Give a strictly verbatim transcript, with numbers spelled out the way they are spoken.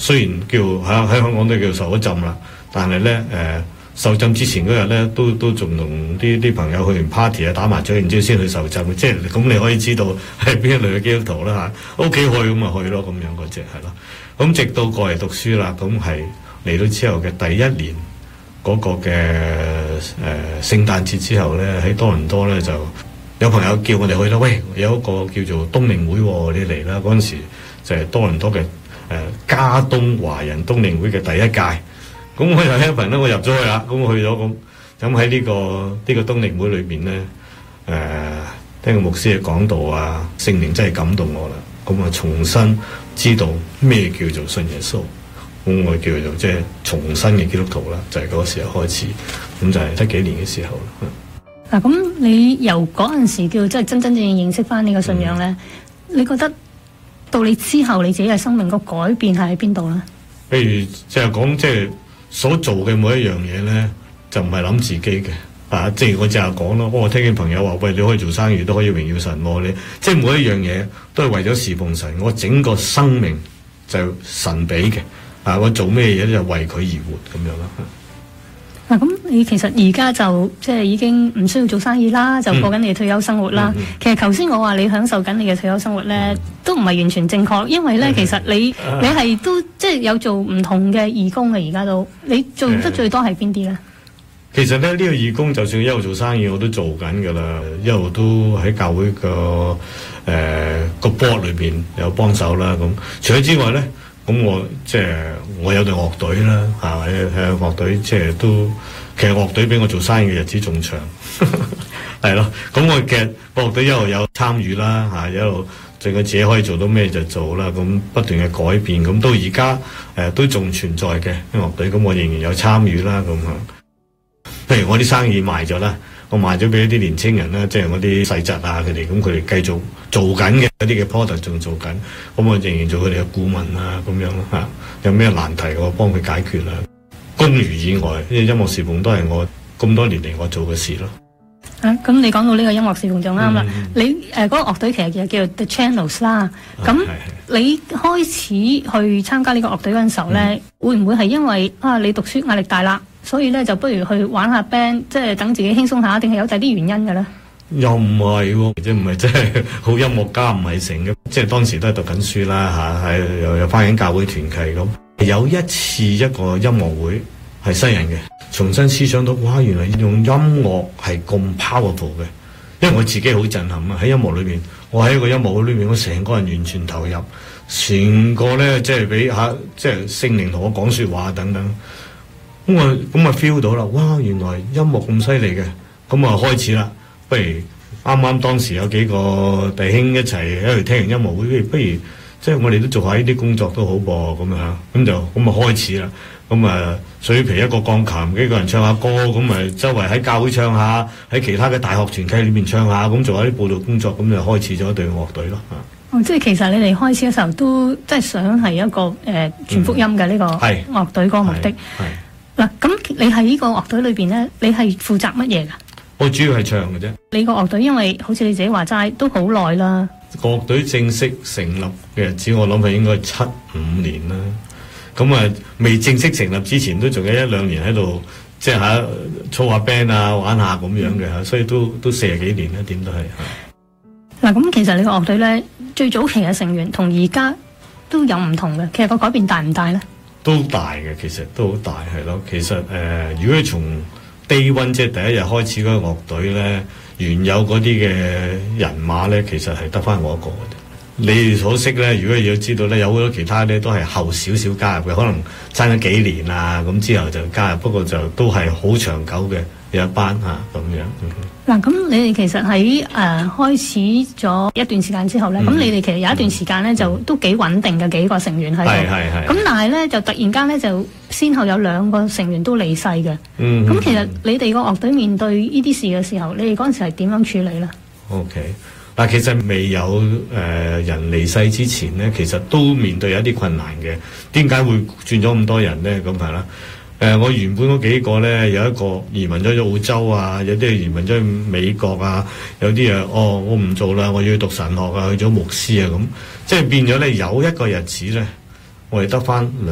雖然叫喺喺香港都叫受咗浸啦，但係咧誒受浸之前嗰日咧，都都仲同啲啲朋友去完 party 啊，打麻雀，然之後先去受浸。即係咁，你可以知道係邊一類嘅基督徒啦嚇。屋企去咁咪去咯，咁樣嗰隻係咯。咁直到過嚟讀書啦，咁係嚟到之後嘅第一年嗰個嘅誒、呃、聖誕節之後咧，喺多倫多咧就有朋友叫我哋去啦。喂，有一個叫做冬令會喎，你嚟啦。嗰陣時就係多倫多嘅誒、呃、加東華人冬令會嘅第一屆。咁我又 happen 咧，我入咗去啦。咁我去咗咁，咁喺呢個呢、呢個冬令會裏邊咧，誒、呃、聽個牧師嘅講道啊，聖靈真係感動我啦。咁啊，重新知道咩叫做信耶穌，咁我叫做即係重新嘅基督徒啦。就係、是、嗰個時候開始，咁就係得幾年嘅時候啦。 嗱，咁你由嗰陣時叫即係真真正正認識翻呢個信仰咧，嗯、你覺得到你之後你自己嘅生命個改變係喺邊度咧？譬如即係講即係。所做嘅每一樣嘢咧，就唔係諗自己嘅，啊！即係我淨係講咯。我聽見朋友話：喂，你可以做生意，都可以榮耀神喎。你即係每一樣嘢都係為咗侍奉神。我整個生命就係神俾嘅，啊！我做咩嘢就為佢而活咁樣咯。 嗱，咁你其實而家就即係已經唔需要做生意啦，就過緊你嘅退休生活啦。嗯嗯、其實頭先我話你享受緊你嘅退休生活咧，嗯、都唔係完全正確，因為咧、嗯、其實你、啊、你係都即係有做唔同嘅義工嘅，而家都你做得最多係邊啲咧？ 其實咧呢、呢個義工就算一路做生意我都做緊噶啦，一路都喺教會個誒個 board 裏邊有幫手啦。咁除咗之外咧。咁我即係我有隊樂隊啦，嚇喺喺樂隊即係都其實樂隊比我做生意嘅日子仲長，係咯。咁我嘅樂隊一路有參與啦，嚇一路淨係自己可以做到咩就做啦。咁不斷嘅改變，咁到而家誒都仲存在嘅樂隊，咁我仍然有參與啦。咁啊，譬如我啲生意賣咗啦。我賣咗俾一啲年青人啦，即係我啲細侄啊，佢哋咁佢哋繼續做緊嘅一啲嘅 product 仲做緊，咁我仍然做佢哋嘅顧問啊，咁樣咯嚇。有咩難題我幫佢解決啦。公餘以外，呢音樂侍奉都係我咁多年嚟我做嘅事咯。啊，咁你講到呢個音樂侍奉就啱啦。嗯、你誒嗰、呃嗰個樂隊其實叫叫做 The Channels 啦。咁、啊、你開始去參加呢個樂隊嗰陣時候咧，嗯、會唔會係因為啊你讀書壓力大啦？所以咧就不如去玩下 band，即係等自己輕鬆下，定係有第啲原因嘅咧？又唔係喎，即係唔係即係好音樂家唔係成嘅，即係當時都係讀緊書啦嚇，係又又翻緊教會團契咁。有一次一個音樂會係西人嘅，重新思想到哇，原來用音樂係咁 powerful 嘅，因為我自己好震撼啊！喺音樂裏邊，我喺一個音樂會裏面，我成個人完全投入，成個咧即係俾嚇即係聖靈同我講説話等等。咁我咁啊 feel 到啦，哇！原來音樂咁犀利嘅，咁啊開始啦。不如啱啱當時有幾個弟兄一齊喺度聽完音樂會，不如即係我哋都做下呢啲工作都好噃，咁樣咁就咁啊開始啦。咁啊水皮一個鋼琴，幾個人唱下歌，咁啊周圍喺教會唱下，喺其他嘅大學團契裏面唱下，咁做下啲佈道工作，咁就開始咗一隊樂隊咯。 哦，即係其實你哋開始嘅時候都即係想係一個誒、呃、傳福音嘅呢個樂隊嗰個目的。 嗯嗱，咁你喺呢個樂隊裏邊咧，你係負責乜嘢噶？ 我主要係唱嘅啫。你個樂隊因為好似你自己話齋，都好耐啦。 樂隊正式成立嘅日子，我諗係應該七五年啦。咁啊，未正式成立之前，都仲有一兩年喺度，即係吓操下 band 啊，玩下咁樣嘅吓，所以都都四十幾年啦，點都係吓。嗱，咁其實你個樂隊咧，最早期嘅成員同而家都有唔同嘅，其實個改變大唔大咧？ 都大嘅，其實都好大係咯。其實誒、呃，如果你從 day one 即係第一日開始嗰個樂隊咧，原有嗰啲嘅人馬咧，其實係得翻我一個嘅啫。你哋所識咧，如果你要知道咧，有好多其他咧都係後少少加入嘅，可能爭咗幾年啊，咁之後就加入，不過就都係好長久嘅有一班嚇咁樣。 嗱，咁、嗯、你哋其實喺誒、呃、開始咗一段時間之後咧，咁、嗯、你哋其實有一段時間咧、嗯、就都幾穩定嘅幾個成員喺度。係係係。咁但係咧就突然間咧就先後有兩個成員都離世嘅。嗯。咁其實你哋個樂隊面對呢啲事嘅時候，你哋嗰陣時係點樣處理咧 ？OK。嗱，其實未有誒、呃、人離世之前咧，其實都面對有一啲困難嘅。點解會轉咗咁多人咧？咁係啦。誒、呃，我原本嗰幾個咧，有一個移民咗去澳洲啊，有啲移民咗去美國啊，有啲啊，哦，我唔做啦，我要去讀神學啊，去咗牧師啊，咁即係變咗咧，有一個日子咧，我哋得翻兩